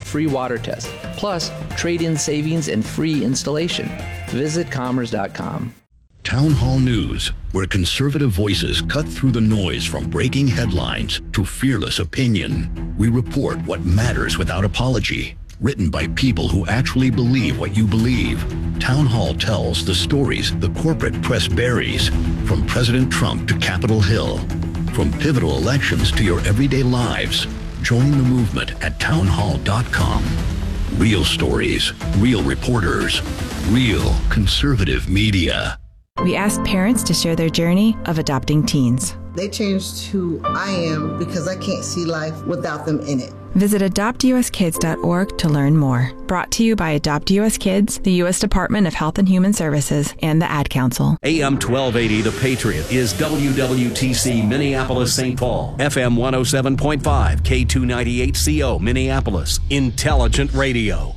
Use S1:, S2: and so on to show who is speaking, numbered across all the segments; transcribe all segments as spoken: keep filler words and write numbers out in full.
S1: free water test, plus trade-in savings and free installation. Visit commerce dot com.
S2: Town Hall News, where conservative voices cut through the noise from breaking headlines to fearless opinion. We report what matters without apology. Written by people who actually believe what you believe. Town Hall tells the stories the corporate press buries, from President Trump to Capitol Hill. From pivotal elections to your everyday lives. Join the movement at town hall dot com. Real stories, real reporters, real conservative media.
S3: We asked parents to share their journey of adopting teens.
S4: They changed who I am because I can't see life without them in it.
S3: Visit adopt u s kids dot org to learn more. Brought to you by Adopt U S Kids, the U S Department of Health and Human Services, and the Ad Council.
S5: A M twelve eighty The Patriot is W W T C Minneapolis Saint Paul. F M one oh seven point five, K two ninety-eight C O Minneapolis. Intelligent Radio.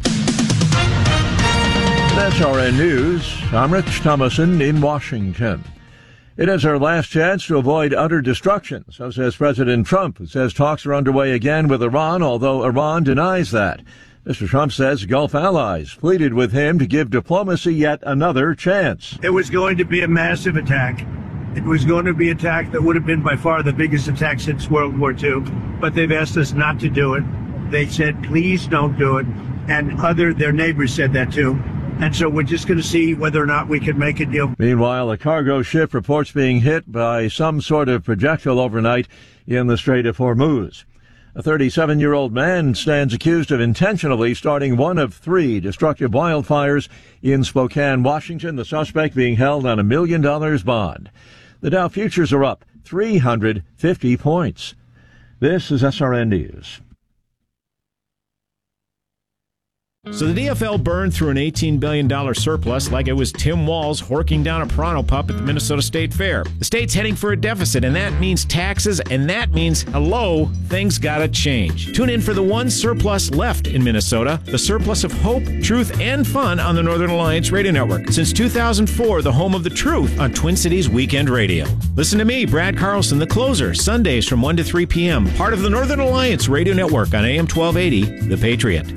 S6: That's S R N News. I'm Rich Thomason in Washington. It is our last chance to avoid utter destruction, so says President Trump, who says talks are underway again with Iran, although Iran denies that. Mister Trump says Gulf allies pleaded with him to give diplomacy yet another chance.
S7: It was going to be a massive attack. It was going to be an attack that would have been by far the biggest attack since World War Two, but they've asked us not to do it. They said, please don't do it, and other their neighbors said that too. And so we're just going to see whether or not we can make a deal.
S6: Meanwhile, a cargo ship reports being hit by some sort of projectile overnight in the Strait of Hormuz. A thirty-seven-year-old man stands accused of intentionally starting one of three destructive wildfires in Spokane, Washington, the suspect being held on a million dollars bond. The Dow futures are up three hundred fifty points. This is S R N News.
S8: So the D F L burned through an eighteen billion dollars surplus like it was Tim Walz horking down a Pronto pup at the Minnesota State Fair. The state's heading for a deficit, and that means taxes, and that means, hello, things gotta change. Tune in for the one surplus left in Minnesota, the surplus of hope, truth, and fun on the Northern Alliance Radio Network. Since two thousand four, the home of the truth on Twin Cities Weekend Radio. Listen to me, Brad Carlson, the closer, Sundays from one to three p.m., part of the Northern Alliance Radio Network on A M twelve eighty, The Patriot.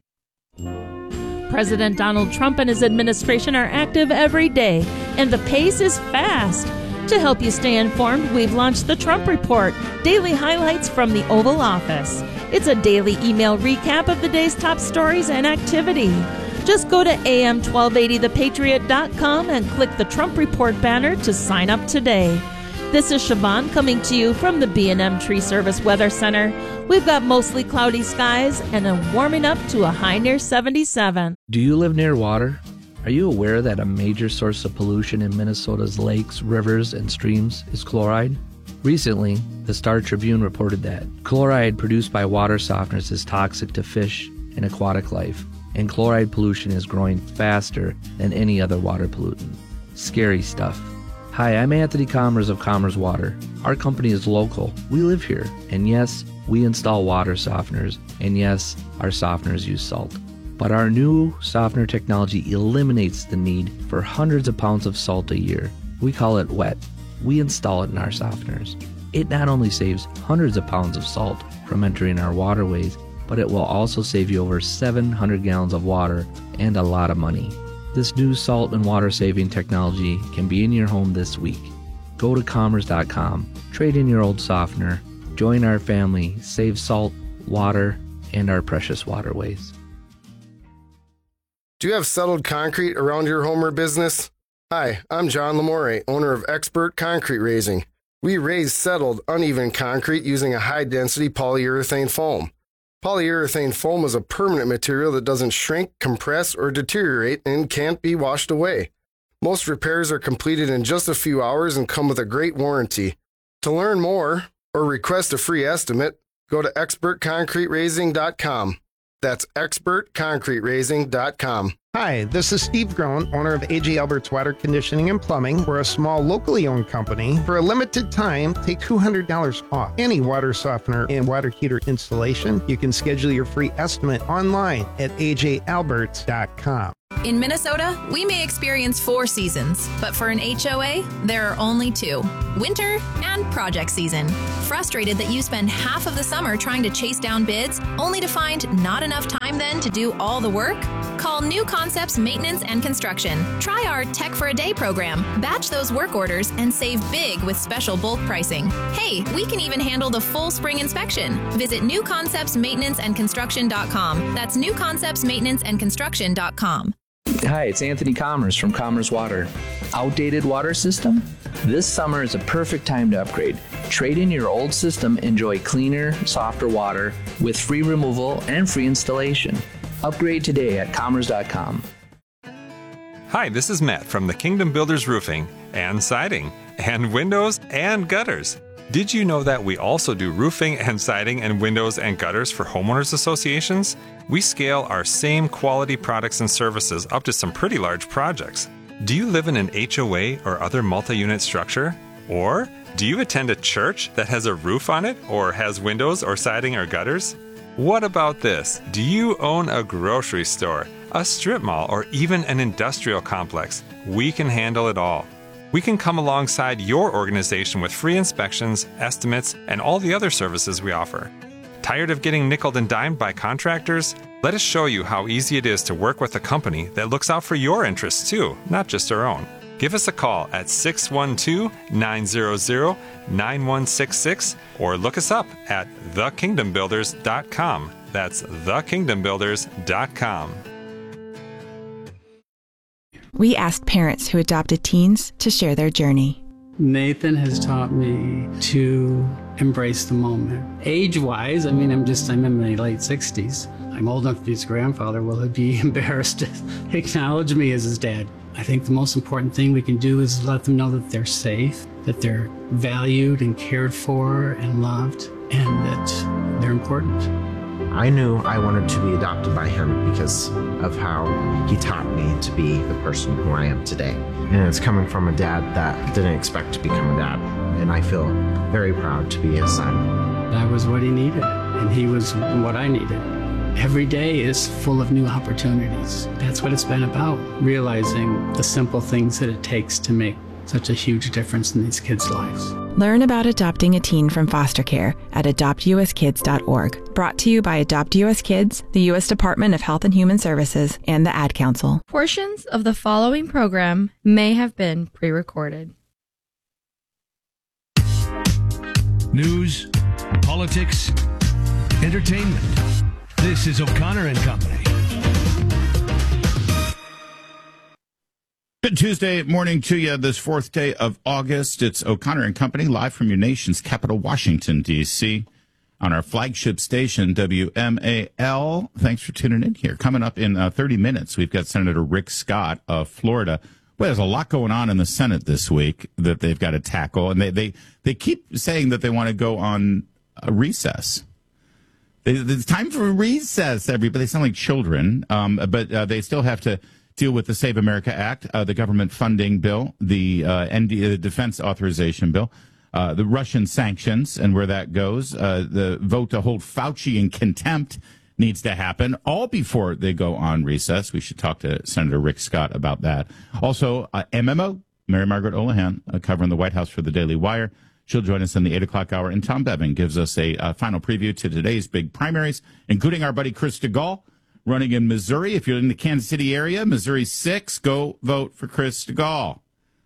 S9: President Donald Trump and his administration are active every day, and the pace is fast. To help you stay informed, we've launched the Trump Report, daily highlights from the Oval Office. It's a daily email recap of the day's top stories and activity. Just go to A M twelve eighty the patriot dot com and click the Trump Report banner to sign up today. This is Siobhan coming to you from the B and M Tree Service Weather Center. We've got mostly cloudy skies and a warming up to a high near seventy-seven.
S1: Do you live near water? Are you aware that a major source of pollution in Minnesota's lakes, rivers, and streams is chloride? Recently, the Star Tribune reported that chloride produced by water softeners is toxic to fish and aquatic life, and chloride pollution is growing faster than any other water pollutant. Scary stuff. Hi, I'm Anthony Commerce of Commerce Water. Our company is local. We live here. And yes, we install water softeners. And yes, our softeners use salt. But our new softener technology eliminates the need for hundreds of pounds of salt a year. We call it wet. We install it in our softeners. It not only saves hundreds of pounds of salt from entering our waterways, but it will also save you over seven hundred gallons of water and a lot of money. This new salt and water saving technology can be in your home this week. Go to commerce dot com, trade in your old softener, join our family, save salt, water, and our precious waterways.
S10: Do you have settled concrete around your home or business? Hi, I'm John Lamore, owner of Expert Concrete Raising. We raise settled, uneven concrete using a high-density polyurethane foam. Polyurethane foam is a permanent material that doesn't shrink, compress, or deteriorate and can't be washed away. Most repairs are completed in just a few hours and come with a great warranty. To learn more or request a free estimate, go to expert concrete raising dot com. That's expert concrete raising dot com.
S11: Hi, this is Steve Groen, owner of A J Alberts Water Conditioning and Plumbing. We're a small, locally owned company. For a limited time, take two hundred dollars off any water softener and water heater installation. You can schedule your free estimate online at A J Alberts dot com.
S12: In Minnesota, we may experience four seasons, but for an H O A, there are only two: winter and project season. Frustrated that you spend half of the summer trying to chase down bids, only to find not enough time then to do all the work? Call New Concepts Maintenance and Construction. Try our Tech for a Day program. Batch those work orders and save big with special bulk pricing. Hey, we can even handle the full spring inspection. Visit new concepts maintenance and construction dot com. That's new concepts maintenance and construction dot com.
S1: Hi, it's Anthony Commerce from Commerce Water. Outdated water system? This summer is a perfect time to upgrade. Trade in your old system, enjoy cleaner, softer water with free removal and free installation. Upgrade today at commerce dot com.
S13: Hi, this is Matt from the Kingdom Builders Roofing and Siding and Windows and Gutters. Did you know that we also do roofing and siding and windows and gutters for homeowners associations? We scale our same quality products and services up to some pretty large projects. Do you live in an H O A or other multi-unit structure? Or do you attend a church that has a roof on it or has windows or siding or gutters? What about this? Do you own a grocery store, a strip mall, or even an industrial complex? We can handle it all. We can come alongside your organization with free inspections, estimates, and all the other services we offer. Tired of getting nickeled and dimed by contractors? Let us show you how easy it is to work with a company that looks out for your interests too, not just our own. Give us a call at six one two, nine zero zero, nine one six six or look us up at the kingdom builders dot com. That's the kingdom builders dot com.
S3: We asked parents who adopted teens to share their journey.
S14: Nathan has taught me to embrace the moment. Age-wise, I mean, I'm just, I'm in my late sixties. I'm old enough to be his grandfather. Will he be embarrassed to acknowledge me as his dad? I think the most important thing we can do is let them know that they're safe, that they're valued and cared for and loved, and that they're important.
S15: I knew I wanted to be adopted by him because of how he taught me to be the person who I am today. And it's coming from a dad that didn't expect to become a dad. And I feel very proud to be his son.
S14: That was what he needed, and he was what I needed. Every day is full of new opportunities. That's what it's been about, realizing the simple things that it takes to make such a huge difference in these kids' lives.
S3: Learn about adopting a teen from foster care at adopt u s kids dot org. Brought to you by Adopt U S Kids, the U S Department of Health and Human Services, and the Ad Council.
S16: Portions of the following program may have been pre-recorded.
S17: News, politics, entertainment. This is O'Connor and Company.
S18: Good Tuesday morning to you, this fourth day of August. It's O'Connor and Company, live from your nation's capital, Washington, D C, on our flagship station, W M A L. Thanks for tuning in here. Coming up in uh, thirty minutes, we've got Senator Rick Scott of Florida. Well, there's a lot going on in the Senate this week that they've got to tackle, and they, they, they keep saying that they want to go on a recess. It's time for a recess, everybody. They sound like children, um, but uh, they still have to deal with the Save America Act, uh, the government funding bill, the uh, N D, the defense authorization bill, uh, the Russian sanctions and where that goes. Uh, the vote to hold Fauci in contempt needs to happen, all before they go on recess. We should talk to Senator Rick Scott about that. Also, uh, M M O, Mary Margaret Olahan, uh, covering the White House for the Daily Wire. She'll join us in the eight o'clock hour. And Tom Bevan gives us a uh, final preview to today's big primaries, including our buddy Chris DeGaulle, running in Missouri. If you're in the Kansas City area, Missouri six, go vote for Chris DeGaulle.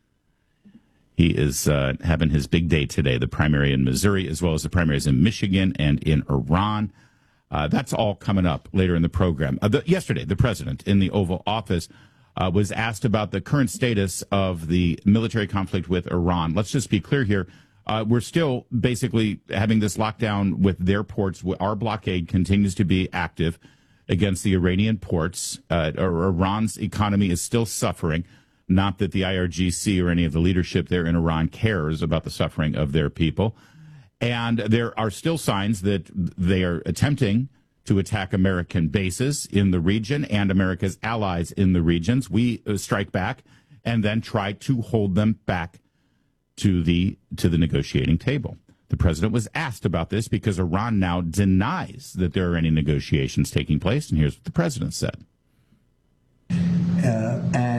S18: He is uh, having his big day today, the primary in Missouri, as well as the primaries in Michigan and in Iran. Uh, that's all coming up later in the program. Uh, the, yesterday, the president in the Oval Office uh, was asked about the current status of the military conflict with Iran. Let's just be clear here. Uh, we're still basically having this lockdown with their ports. Our blockade continues to be active against the Iranian ports. Uh, Iran's economy is still suffering. Not that the I R G C or any of the leadership there in Iran cares about the suffering of their people. And there are still signs that they are attempting to attack American bases in the region and America's allies in the regions. We strike back and then try to hold them back to the to the negotiating table. The president was asked about this because Iran now denies that there are any negotiations taking place. And here's what the president said.
S19: Uh,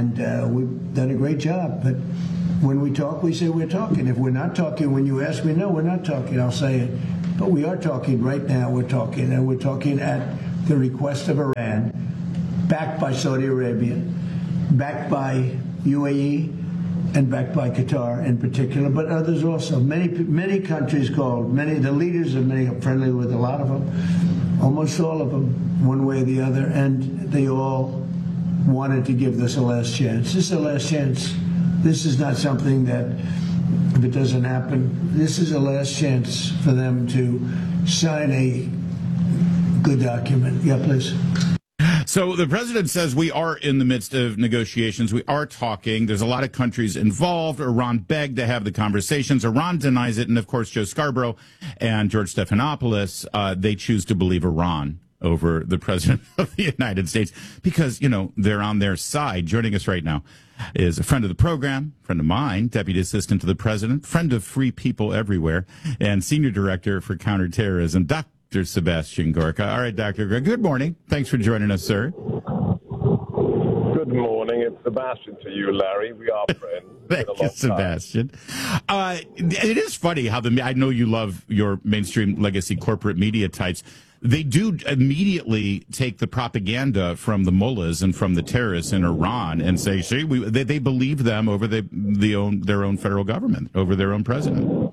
S19: and uh, we've done a great job. But when we talk, we say we're talking. If we're not talking, when you ask me, no, we're not talking, I'll say it. But we are talking right now. We're talking, and we're talking at the request of Iran, backed by Saudi Arabia, backed by U A E, and backed by Qatar in particular, but others also. Many many countries called, many the leaders of many are friendly with a lot of them, almost all of them, one way or the other, and they all wanted to give this a last chance. This is a last chance. This is not something that, if it doesn't happen, this is a last chance for them to sign a good document. Yeah, please.
S18: So the president says we are in the midst of negotiations. We are talking. There's a lot of countries involved. Iran begged to have the conversations. Iran denies it. And, of course, Joe Scarborough and George Stephanopoulos, uh, they choose to believe Iran over the president of the United States because, you know, they're on their side. Joining us right now is a friend of the program, friend of mine, Deputy Assistant to the President, friend of free people everywhere, and Senior Director for Counterterrorism, Doctor Doctor Sebastian Gorka. All right, Doctor Gorka, good morning. Thanks for joining us, sir.
S20: Good morning. It's Sebastian to you, Larry. We are friends.
S18: Thank you, Sebastian. Uh, it is funny how the, I know you love your mainstream legacy corporate media types. They do immediately take the propaganda from the mullahs and from the terrorists in Iran and say, see, we, they, they believe them over the, the own, their own federal government, over their own president.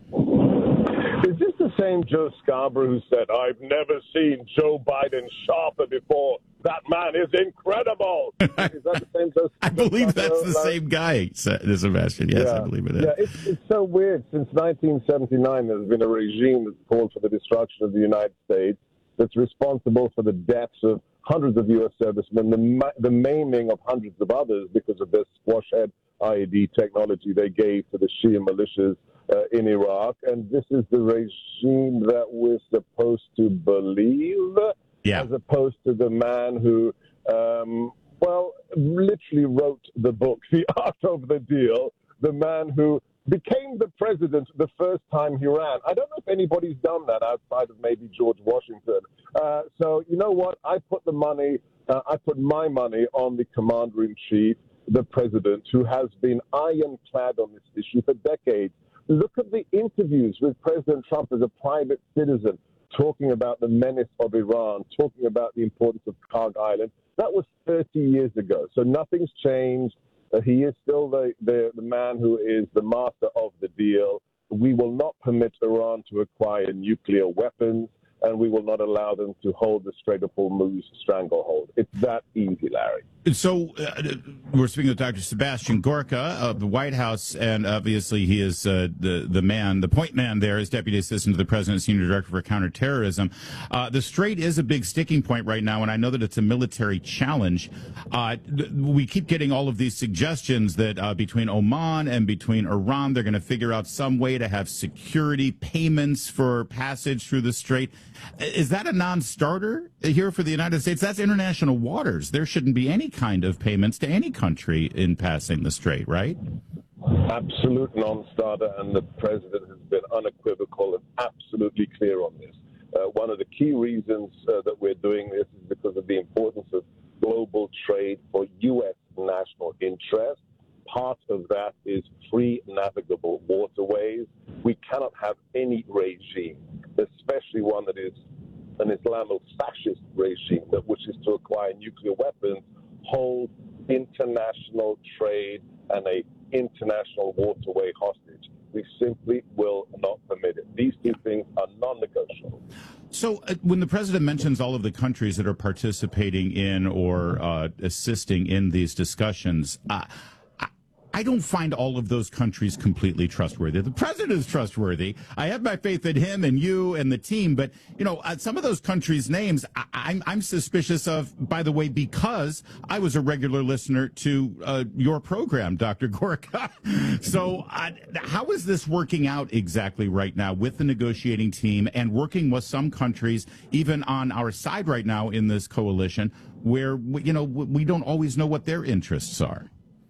S20: Same Joe Scarborough who said, I've never seen Joe Biden sharper before. That man is incredible. Is that the same Joe
S18: I believe that's the same guy, Sebastian. Yes,
S20: yeah.
S18: I believe it is.
S20: Yeah, it's, it's so weird. Since nineteen seventy-nine, there's been a regime that's called for the destruction of the United States, that's responsible for the deaths of hundreds of U S servicemen, the, the maiming of hundreds of others because of this squash-head I E D technology they gave to the Shia militias Uh, in Iraq, and this is the regime that we're supposed to believe,
S18: yeah.
S20: as opposed to the man who, um, well, literally wrote the book, The Art of the Deal, the man who became the president the first time he ran. I don't know if anybody's done that outside of maybe George Washington. Uh, so, you know what? I put the money, uh, I put my money on the commander-in-chief, the president, who has been ironclad on this issue for decades. Look at the interviews with President Trump as a private citizen, talking about the menace of Iran, talking about the importance of Kharg Island. That was thirty years ago. So nothing's changed. Uh, he is still the, the, the man who is the master of the deal. We will not permit Iran to acquire nuclear weapons, and we will not allow them to hold the Strait of Hormuz stranglehold. It's that easy, Larry.
S18: So uh, we're speaking with Doctor Sebastian Gorka of the White House, and obviously he is uh, the the man, the point man there is Deputy Assistant to the President, Senior Director for Counterterrorism. Uh, the Strait is a big sticking point right now, and I know that it's a military challenge. Uh, we keep getting all of these suggestions that uh, between Oman and between Iran, they're going to figure out some way to have security payments for passage through the Strait. Is that a non-starter here for the United States? That's international waters. There shouldn't be any kind of payments to any country in passing the Strait, right?
S20: Absolute non-starter, and the president has been unequivocal and absolutely clear on this. Uh, one of the key reasons uh, that we're doing this is because of the importance of global trade for U S national interest. Part of that is free navigable waterways. We cannot have any regime, especially one that is an Islamo-fascist regime that wishes to acquire nuclear weapons, hold international trade and a international waterway hostage. We simply will not permit it. These two things are non-negotiable.
S18: So uh, when the president mentions all of the countries that are participating in or uh, assisting in these discussions, uh, I don't find all of those countries completely trustworthy. The president is trustworthy. I have my faith in him and you and the team. But, you know, uh, some of those countries' names I, I'm, I'm suspicious of, by the way, because I was a regular listener to uh, your program, Doctor Gorka. So uh, how is this working out exactly right now with the negotiating team and working with some countries, even on our side right now in this coalition, where, you know, we don't always know what their interests are?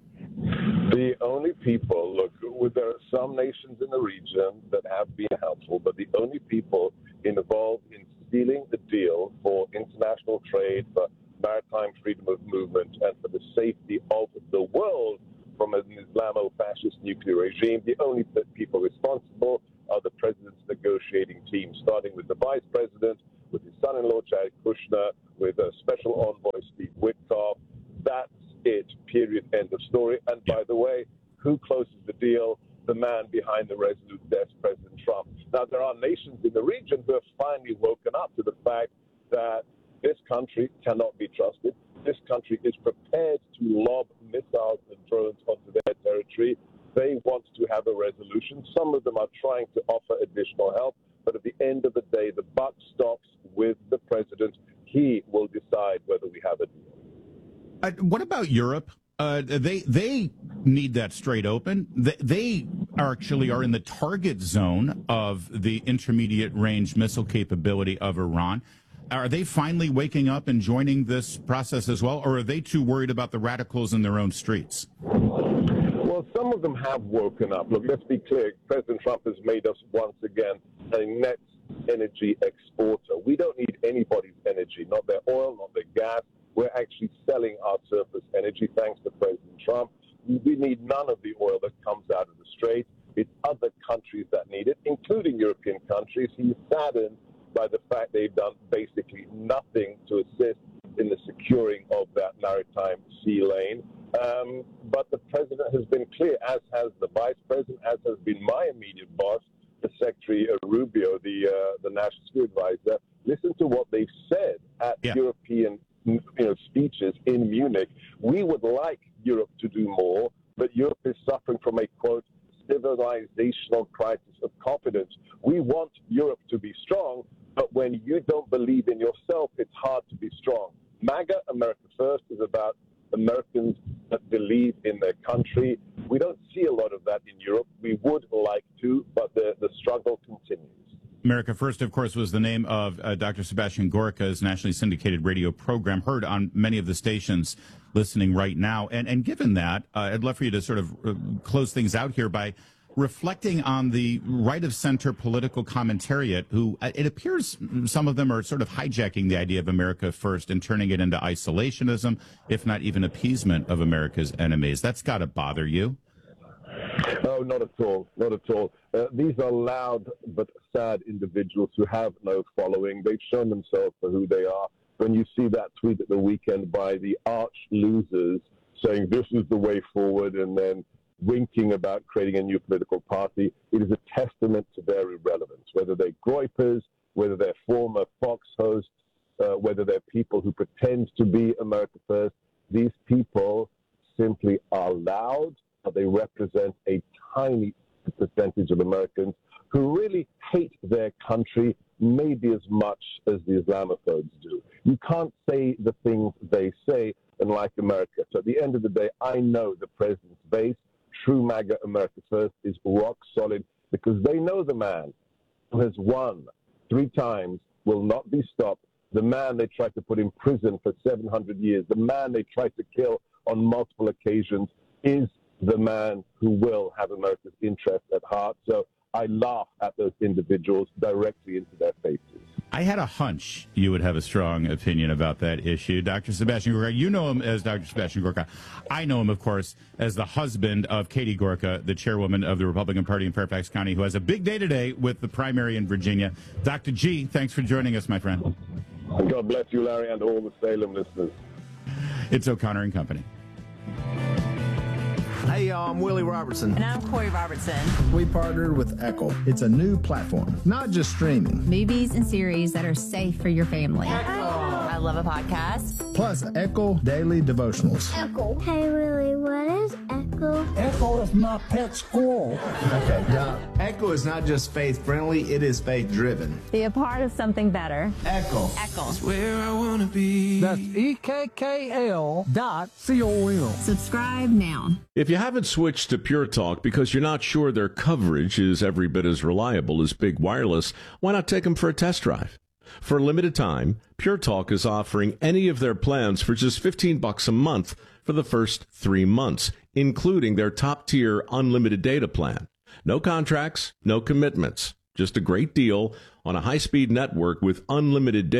S20: The only people, look, there are some nations in the region that have been helpful, but the only people involved in sealing the deal for international trade, for maritime freedom of movement and for the safety of the world from an Islamo-fascist nuclear regime. The only people responsible are the president's negotiating team, starting with the vice president, with his son-in-law, Jared Kushner, with a special envoy, Steve Witkoff. That's it, period, end of story. And by the way, who closes the deal? The man behind the resolute desk, President Trump. Now, there are nations in the region who have finally woken up to the fact that this country cannot be trusted. This country is prepared to lob missiles and drones onto their territory. They want to have a resolution. Some of them are trying to offer additional help. But at the end of the day, the buck stops with the president. He will decide whether we have a deal.
S18: Uh, what about Europe? Uh, they they need that straight open. They, they are actually are in the target zone of the intermediate range missile capability of Iran. Are they finally waking up and joining this process as well, or are they too worried about the radicals in their own streets?
S20: Well, some of them have woken up. Look, let's be clear. President Trump has made us once again a net energy exporter. We don't need anybody's energy, not their oil, not their gas. We're actually selling our surplus energy thanks to President Trump. We need none of the oil that comes out of the Strait. It's other countries that need it, including European countries. He's saddened by the fact they've done basically nothing to assist in the securing of that maritime sea lane. Um, but the president has been clear, as has the vice president, as has been my immediate boss, the Secretary Rubio, the uh, the National Security Advisor. Listen to what they've said at yeah. European you know, speeches in Munich. We would like Europe to do more, but Europe is suffering from a, quote, civilizational crisis of confidence. We want Europe to be strong, but when you don't believe in yourself, it's hard to be strong. MAGA, America First, is about Americans that believe in their country. We don't see a lot of that in Europe. We would like to, but the, the struggle continues.
S18: America First, of course, was the name of uh, Doctor Sebastian Gorka's nationally syndicated radio program, heard on many of the stations listening right now. And, and given that, uh, I'd love for you to sort of uh, close things out here by reflecting on the right-of-center political commentariat, who uh, it appears some of them are sort of hijacking the idea of America First and turning it into isolationism, if not even appeasement of America's enemies. That's got to bother you.
S20: No, not at all. Not at all. Uh, these are loud but sad individuals who have no following. They've shown themselves for who they are. When you see that tweet at the weekend by the arch losers saying this is the way forward and then winking about creating a new political party, it is a testament to their irrelevance. Whether they're Groypers, whether they're former Fox hosts, uh, whether they're people who pretend to be America First, these people simply are loud, but they represent a tiny percentage of Americans who really hate their country maybe as much as the Islamophobes do. You can't say the things they say and like America. So at the end of the day, I know the president's base, true MAGA America First, is rock solid because they know the man who has won three times will not be stopped. The man they tried to put in prison for seven hundred years, the man they tried to kill on multiple occasions is the man who will have America's interest at heart. So I laugh at those individuals directly into their faces.
S18: I had a hunch you would have a strong opinion about that issue. Doctor Sebastian Gorka, you know him as Doctor Sebastian Gorka. I know him, of course, as the husband of Katie Gorka, the chairwoman of the Republican Party in Fairfax County, who has a big day today with the primary in Virginia. Doctor G, thanks for joining us, my friend.
S20: God bless you, Larry, and all the Salem listeners.
S18: It's O'Connor and Company.
S21: Hey, y'all, I'm Willie Robertson.
S22: And I'm Corey Robertson.
S21: We partnered with Echo. It's a new platform, not just streaming.
S22: Movies and series that are safe for your family. Echo. I love a podcast.
S21: Plus, Echo Daily Devotionals.
S23: Echo. Hey, Willie, what is Echo?
S21: Echo is my pet squirrel. Okay, now, Echo is not just faith-friendly, it is faith-driven.
S22: Be a part of something better.
S21: Echo.
S22: Echo.
S21: That's where I want to be.
S24: That's E K K L dot C O M.
S22: Subscribe now.
S25: If you haven't switched to Pure Talk because you're not sure their coverage is every bit as reliable as Big Wireless, why not take them for a test drive? For a limited time, Pure Talk is offering any of their plans for just fifteen bucks a month for the first three months, including their top-tier unlimited data plan. No contracts, no commitments, just a great deal on a high-speed network with unlimited data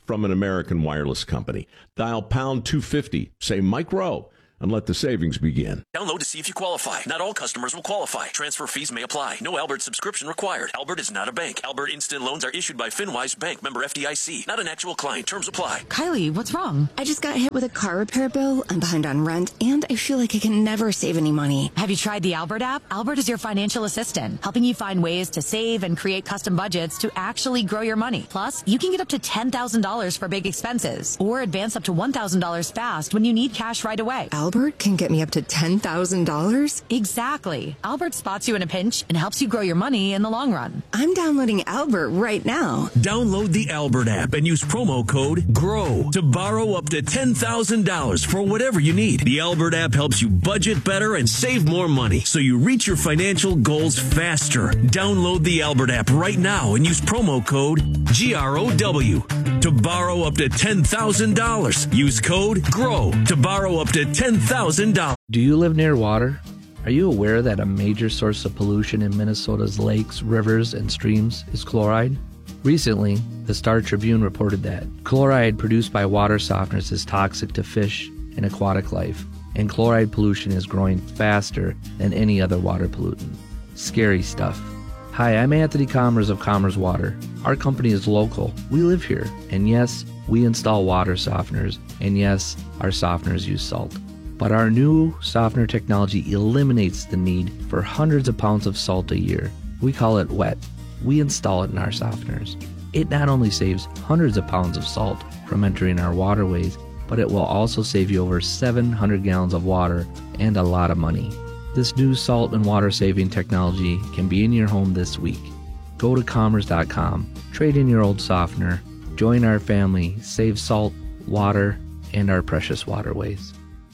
S25: from an American Wireless company. Dial pound two fifty, say Mike Rowe, and let the savings begin.
S2: Download to see if you qualify. Not all customers will qualify. Transfer fees may apply. No Albert subscription required. Albert is not a bank. Albert Instant Loans are issued by FinWise Bank, member F D I C. Not an actual client. Terms apply.
S4: Kylie, what's wrong? I just got hit with a car repair bill. I'm behind on rent, and I feel like I can never save any money.
S5: Have you tried the Albert app? Albert is your financial assistant, helping you find ways to save and create custom budgets to actually grow your money. Plus, you can get up to ten thousand dollars for big expenses, or advance up to one thousand dollars fast when you need cash right away.
S4: Albert can get me up to ten thousand dollars?
S5: Exactly. Albert spots you in a pinch and helps you grow your money in the long run.
S4: I'm downloading Albert right now.
S17: Download the Albert app and use promo code GROW to borrow up to ten thousand dollars for whatever you need. The Albert app helps you budget better and save more money so you reach your financial goals faster. Download the Albert app right now and use promo code G R O W to borrow up to ten thousand dollars. Use code GROW to borrow up to ten thousand dollars.
S1: Do you live near water? Are you aware that a major source of pollution in Minnesota's lakes, rivers, and streams is chloride? Recently, the Star Tribune reported that chloride produced by water softeners is toxic to fish and aquatic life, and chloride pollution is growing faster than any other water pollutant. Scary stuff. Hi, I'm Anthony Commerce of Commerce Water. Our company is local. We live here. And yes, we install water softeners. And yes, our softeners use salt. But our new softener technology eliminates the need for hundreds of pounds of salt a year. We call it wet. We install it in our softeners. It not only saves hundreds of pounds of salt from entering our waterways, but it will also save you over seven hundred gallons of water and a lot of money. This new salt and water saving technology can be in your home this week. Go to commerce dot com, trade in your old softener, join our family, save salt, water, and our precious waterways.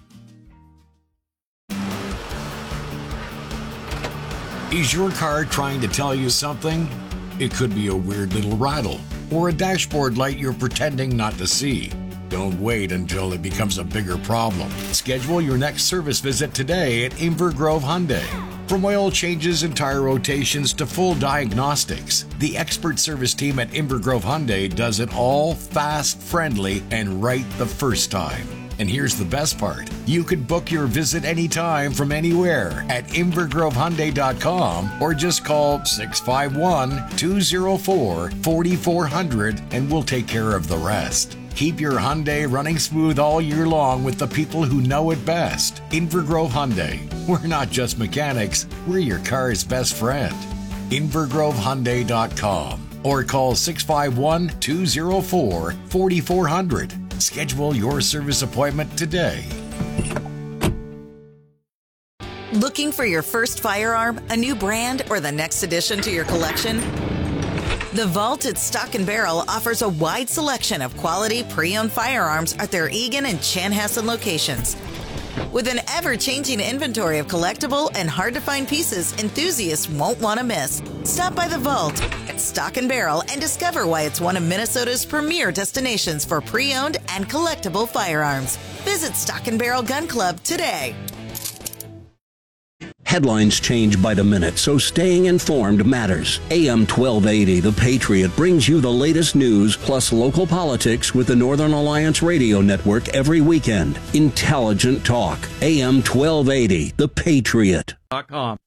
S6: Is your car trying to tell you something? It could be a weird little rattle or a dashboard light you're pretending not to see. Don't wait until it becomes a bigger problem. Schedule your next service visit today at Inver Grove Hyundai. From oil changes and tire rotations to full diagnostics, the expert service team at Inver Grove Hyundai does it all fast, friendly, and right the first time. And here's the best part. You could book your visit anytime from anywhere at inver grove hyundai dot com or just call six five one, two oh four, four four zero zero and we'll take care of the rest. Keep your Hyundai running smooth all year long with the people who know it best. Inver Grove Hyundai. We're not just mechanics, we're your car's best friend. inver grove hyundai dot com or call six five one, two oh four, four four zero zero. Schedule your service appointment today.
S7: Looking for your first firearm, a new brand, or the next addition to your collection? The Vault at Stock and Barrel offers a wide selection of quality pre-owned firearms at their Eagan and Chanhassen locations. With an ever-changing inventory of collectible and hard-to-find pieces enthusiasts won't want to miss. Stop by the Vault at Stock and Barrel and discover why it's one of Minnesota's premier destinations for pre-owned and collectible firearms. Visit Stock and Barrel Gun Club today.
S26: Headlines change by the minute, so staying informed matters. A M twelve eighty, The Patriot, brings you the latest news plus local politics with the Northern Alliance Radio Network every weekend. Intelligent talk. A M twelve eighty, The Patriot.
S1: .com.